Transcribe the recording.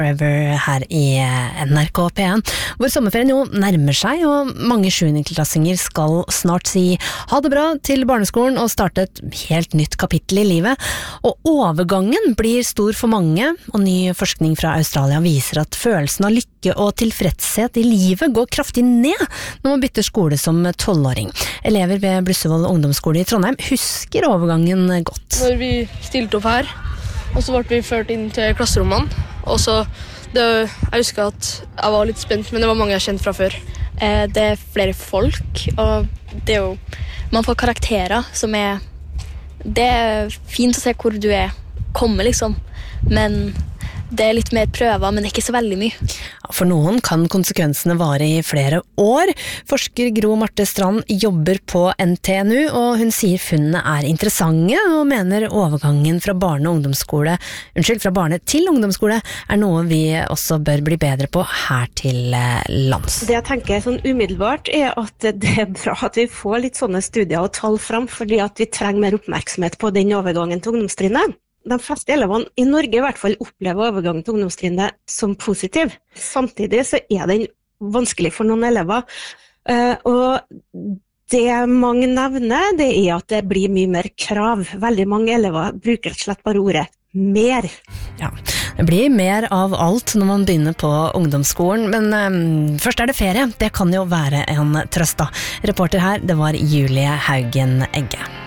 Forever her i NRK P1, hvor sommerferien jo nærmer seg, og mange 7.-klassinger skal snart si ha det bra til barneskolen og starte et helt nytt kapittel i livet. Og overgangen blir stor for mange, og ny forskning fra Australia viser at følelsen av lykke og tilfredshet i livet går kraftig ned når man bytter skole som 12-åring. Elever ved Blussevoll ungdomsskole i Trondheim husker overgangen godt. Når vi stilte opp her, og så ble vi ført inn til klasserommene, og så, jeg husker at jeg var litt spent, men det var mange jeg kjente fra før. Det flere folk, og det jo, man får karakterer som det fint å se hvor du kommer liksom, men det litt mer prøver, men ikke så veldig mye. For noen kan konsekvensene vare i flere år. Forsker Gro Marte Strand jobber på NTNU, og hun sier funnene interessante, og mener overgangen fra barne til ungdomsskole noe vi også bør bli bedre på her til lands. Det jeg tenker sånn umiddelbart at det bra at vi får litt sånne studier og tall fram, fordi at vi trenger mer oppmerksomhet på den overgangen til ungdomstrinnet. De fleste elevene i Norge i hvert fall opplever overgangen til ungdomstrinnet som positiv. Samtidig så den vanskelig for noen elever. Og det mange nevner, det at det blir mye mer krav. Veldig mange elever bruker rett og slett bare ordet mer. Ja, det blir mer av alt når man begynner på ungdomsskolen, men først det ferie. Det kan jo være en trøst da. Reporter her, det var Julie Haugen Egge.